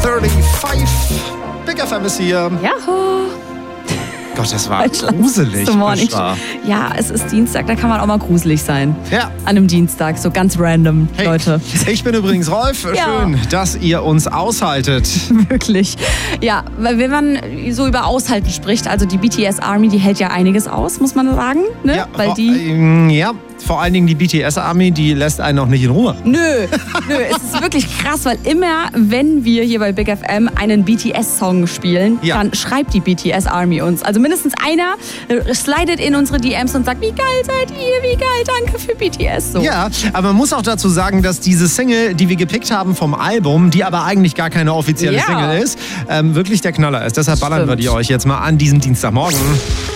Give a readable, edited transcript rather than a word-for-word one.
8:35. Big FM ist hier. Jaho. Gott, das war gruselig. Ja, es ist Dienstag, da kann man auch mal gruselig sein. Ja. An einem Dienstag, so ganz random, Hey, Leute. Ich bin übrigens Rolf. Ja. Schön, dass ihr uns aushaltet. Wirklich. Ja, weil wenn man so über Aushalten spricht, also die BTS Army, die hält ja einiges aus, muss man sagen. Ne? Ja, weil die... vor allen Dingen die BTS Army, die lässt einen auch nicht in Ruhe. Nö, es ist wirklich krass, weil immer, wenn wir hier bei Big FM einen BTS-Song spielen, dann schreibt die BTS Army uns. Also mindestens einer slidet in unsere DMs und sagt, wie geil seid ihr, wie geil, danke für BTS. So. Ja, aber man muss auch dazu sagen, dass diese Single, die wir gepickt haben vom Album, die aber eigentlich gar keine offizielle Single ist, wirklich der Knaller ist. Deshalb ballern wir die euch jetzt mal an diesem Dienstagmorgen.